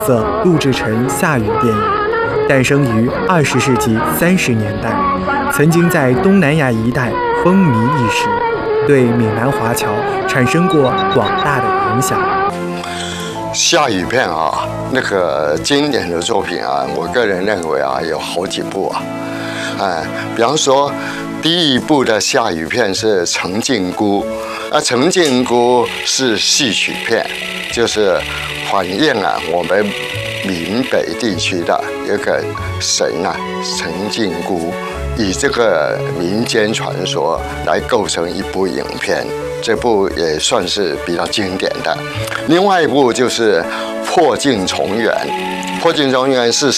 色录制成夏雨电影，诞生于20世纪30年代，曾经在东南亚一带风靡一时，对闽南华侨产生过广大的影响。 夏雨片啊，那个经典的作品啊，我个人认为啊，有好几部啊。比方说，第一部的夏雨片是《陈靖姑》，陈靖姑是戏曲片，就是反映啊我们闽北地区的一个神啊，陈靖姑，以这个民间传说来构成一部影片。这部也算是比较经典的。另外一部就是《破镜重圆》，《破镜重圆》是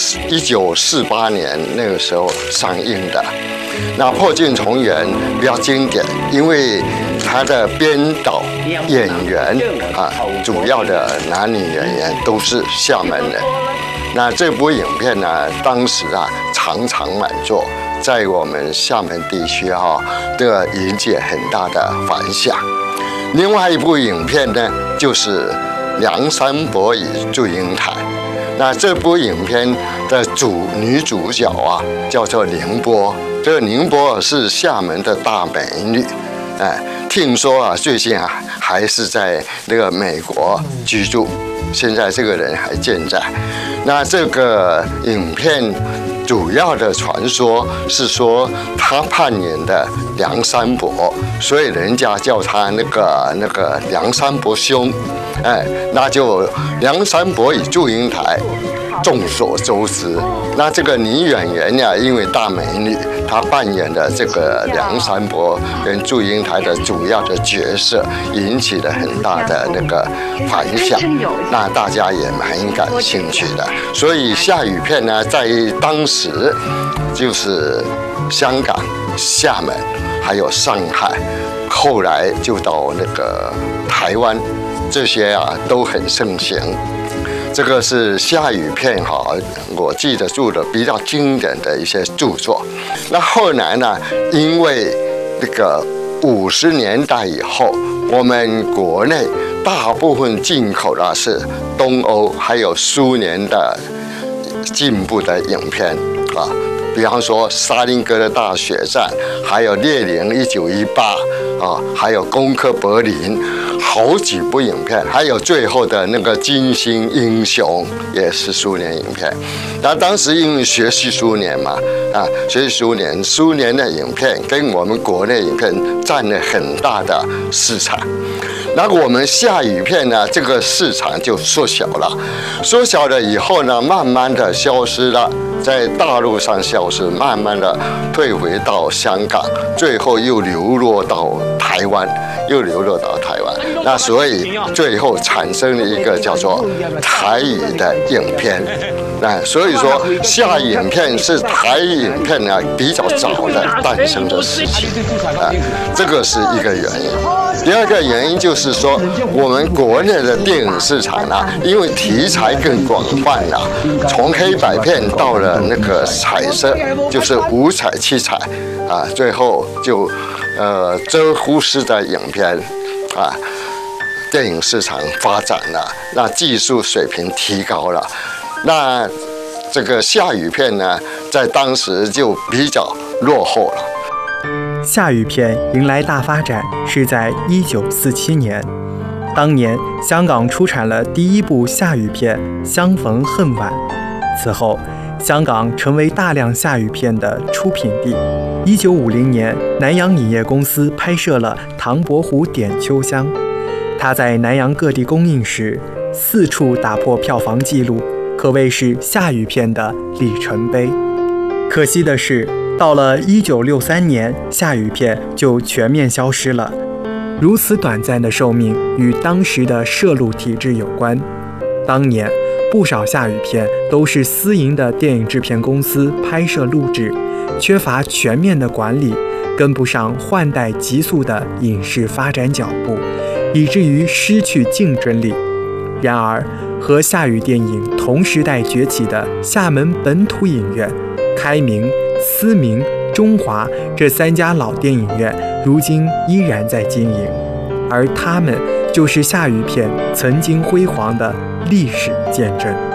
1948年那个时候上映的。那《破镜重圆》比较经典，因为它的编导、演员主要的男女演员都是厦门人。那这部影片呢，当时场场满座。在我们厦门地区这个引起很大的反响。另外一部影片呢，就是《梁山伯与祝英台》。那这部影片的女主角叫做宁波。这个宁波是厦门的大美女，听说最近还是在那个美国居住，现在这个人还健在。那这个影片主要的传说是说他扮演的梁山伯，所以人家叫他那个梁山伯兄，那就梁山伯与祝英台。众所周知，那这个女演员呀，因为大美女，她扮演的这个梁山伯跟祝英台的主要的角色，引起了很大的那个反响，那大家也蛮感兴趣的。所以夏雨片呢，在当时就是香港、厦门还有上海，后来就到那个台湾，这些都很盛行。这个是夏雨片我记得住的比较经典的一些著作。那后来呢，因为那个50年代以后，我们国内大部分进口的是东欧还有苏联的进步的影片比方说《沙林格的大血战》，还有《列宁1918》还有《攻克柏林》，好几部影片，还有最后的那个《金星英雄》也是苏联影片。那当时因为学习苏联嘛，学习苏联的影片跟我们国内影片占了很大的市场。那我们夏雨片呢，这个市场就缩小了，缩小了以后呢，慢慢的消失了。在大陆上消失，慢慢的退回到香港，最后又流落到台湾，那所以最后产生了一个叫做台语的影片。那所以说，夏雨影片是台语影片比较早的诞生的事情，这个是一个原因。第二个原因就是说，我们国内的电影市场因为题材更广泛了，从黑白片到了那个彩色，就是五彩七彩最后就遮忽式的影片电影市场发展了，那技术水平提高了，那这个夏雨片呢，在当时就比较落后了。 夏雨片迎来大发展是在1947年，当年香港出产了第一部夏雨片《相逢恨晚》，此后香港成为大量夏雨片的出品地。1950年，南洋影业公司拍摄了《唐伯虎点秋香》，它在南洋各地公映时4处打破票房纪录，可谓是夏雨片的里程碑。可惜的是，到了1963年，夏雨片就全面消失了。如此短暂的寿命与当时的摄录体制有关。当年不少夏雨片都是私营的电影制片公司拍摄录制，缺乏全面的管理，跟不上换代急速的影视发展脚步，以至于失去竞争力。然而，和夏雨电影同时代崛起的厦门本土影院、开明、思明、中华这3家老电影院，如今依然在经营，而他们就是夏雨片曾经辉煌的历史见证。